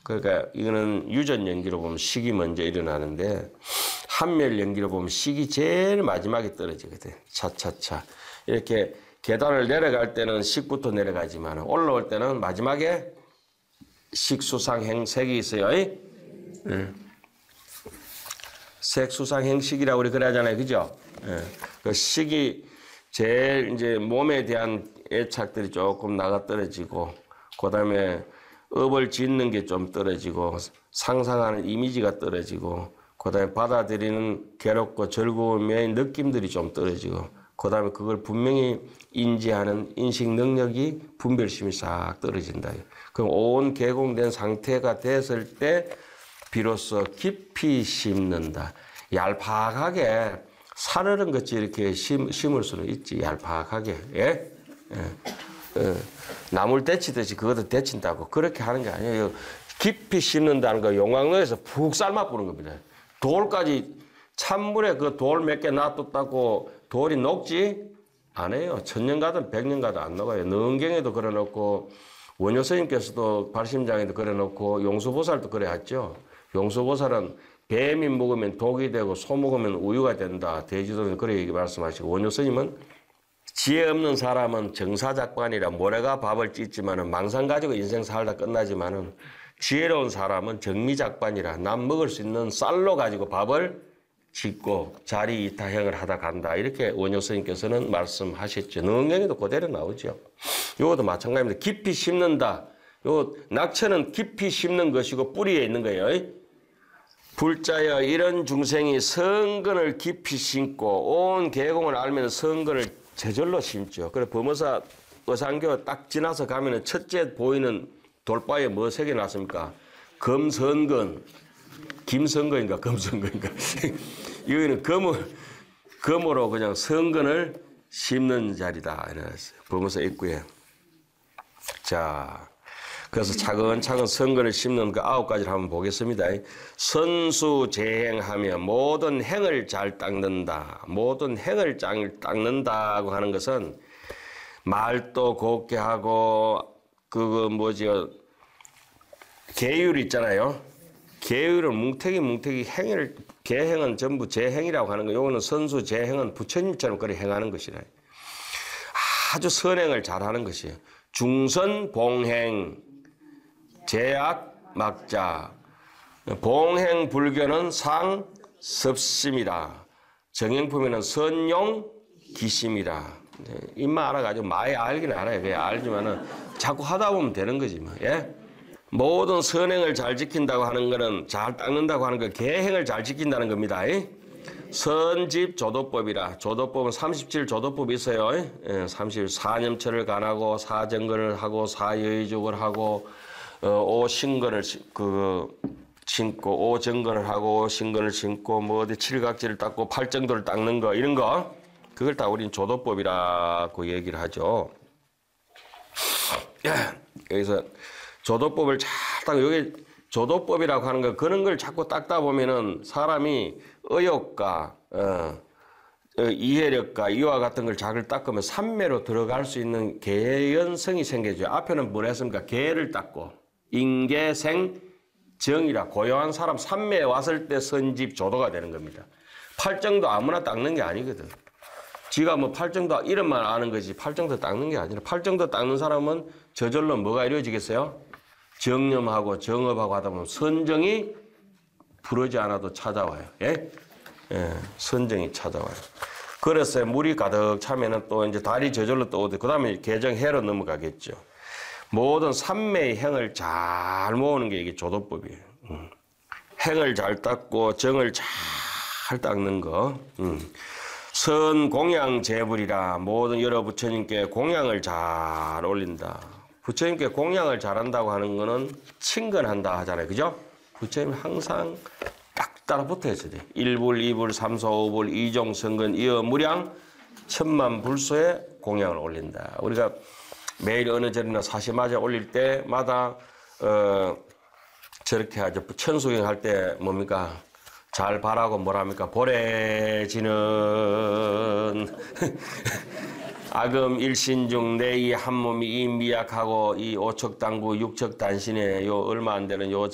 그러니까 이거는 유전 연기로 보면 식이 먼저 일어나는데 함멸 연기로 보면 식이 제일 마지막에 떨어지거든. 차차차. 이렇게 계단을 내려갈 때는 식부터 내려가지만 올라올 때는 마지막에 식수상행색이 있어요. 색수상행식이라고 우리 그러잖아요. 그죠? 그 식이 제일 이제 몸에 대한 애착들이 조금 나가 떨어지고, 그 다음에 업을 짓는 게 좀 떨어지고, 상상하는 이미지가 떨어지고, 그 다음에 받아들이는 괴롭고 즐거움의 느낌들이 좀 떨어지고, 그 다음에 그걸 분명히 인지하는 인식 능력이 분별심이 싹 떨어진다. 그럼 온 개공된 상태가 됐을 때 비로소 깊이 심는다. 얄팍하게 사르른 것이 이렇게 심을 수는 있지. 얄팍하게. 예? 나물 데치듯이 그것도 데친다고 그렇게 하는 게 아니에요. 깊이 심는다는 거 용광로에서 푹 삶아 부는 겁니다. 돌까지 찬물에 그 돌 몇 개 놔뒀다고 돌이 녹지 않아요. 1000년 가든 100년 가든 안 녹아요. 능경에도 그려놓고 원효 스님께서도 발심장에도 그려놓고 용수보살도 그래왔죠. 용수보살은 뱀이 먹으면 독이 되고 소 먹으면 우유가 된다. 대지도는 그렇게 말씀하시고, 원효 스님은 지혜 없는 사람은 정사작반이라 모래가 밥을 찢지만은 망상 가지고 인생 살다 끝나지만은 지혜로운 사람은 정미작반이라 남 먹을 수 있는 쌀로 가지고 밥을 짓고 자리 이타형을 하다 간다. 이렇게 원효 스님께서는 말씀하셨죠. 능경에도 그대로 나오죠. 이것도 마찬가지입니다. 깊이 심는다. 요 낙천은 깊이 심는 것이고 뿌리에 있는 거예요. 불자여 이런 중생이 성근을 깊이 심고 온 계공을 알면 성근을 제절로 심죠. 그래 범어사 어상교 딱 지나서 가면은 첫째 보이는 돌바에 뭐 새겨놨습니까? 금선근, 김선근인가 금선근인가. 여기는 금으로 그냥 성근을 심는 자리다 이랬어요. 범어사 입구에. 자, 그래서 차근차근 성근을 심는 그 9가지를 한번 보겠습니다. 선수재행하며 모든 행을 잘 닦는다. 모든 행을 잘 닦는다고 하는 것은 말도 곱게 하고 계율 있잖아요. 계율은 뭉태기 행을 계행은 전부 재행이라고 하는 거. 요거는 선수재행은 부처님처럼 그렇게 행하는 것이라. 아주 선행을 잘하는 것이에요. 중선 봉행 제약 막자. 봉행 불교는 상섭심이라. 정행품에는 선용 기심이라. 입만 알아가지고 많이 알기는 알아요. 그냥 알지만은 자꾸 하다 보면 되는 거지 뭐. 예? 모든 선행을 잘 지킨다고 하는 거는 잘 닦는다고 하는 거 계행을 잘 지킨다는 겁니다. 선집 조도법이라. 조도법은 37조도법이 있어요. 34념철을 간하고 사정근을 하고 사여의족을 하고 오신근을 신고 오정근을 하고 오신근을 신고 뭐 어디 칠각지를 닦고 팔정도를 닦는 거 이런 거 그걸 다 우리는 조도법이라고 얘기를 하죠. 여기서 조도법을 잘 닦고 여기 조도법이라고 하는 거 그런 걸 자꾸 닦다 보면은 사람이 의욕과 이해력과 이와 같은 걸 잘 닦으면 삼매로 들어갈 수 있는 개연성이 생겨져요. 앞에는 뭘 했습니까? 개를 닦고 인계생 정이라 고요한 사람 삼매에 왔을 때 선집 조도가 되는 겁니다. 팔정도 아무나 닦는 게 아니거든. 지가 뭐 팔정도 이름만 아는 거지 팔정도 닦는 게 아니라 팔정도 닦는 사람은 저절로 뭐가 이루어지겠어요? 정념하고 정업하고 하다 보면 선정이 부르지 않아도 찾아와요. 예? 선정이 찾아와요. 그래서 물이 가득 차면은 또 이제 달이 저절로 또 오고 그 다음에 개정해로 넘어가겠죠. 모든 삼매의 행을 잘 모으는 게 이게 조도법이에요. 행을 잘 닦고 정을 잘 닦는 거. 선 공양 제불이라. 모든 여러 부처님께 공양을 잘 올린다. 부처님께 공양을 잘한다고 하는 거는 친근한다 하잖아요. 그죠? 부처님 항상 딱 따라 붙어 있어야 돼. 1불, 2불, 3소, 5불, 이종, 성근, 이어, 무량, 천만 불소에 공양을 올린다. 우리가 매일 어느 절이나 사시마자 올릴 때마다 저렇게 하죠. 천수경 할 때 뭡니까? 잘 바라고 뭐랍니까? 보래지는 아금 일신중 내 이 한 몸이 이 미약하고 이 오척당구 육척단신에 요 얼마 안 되는 요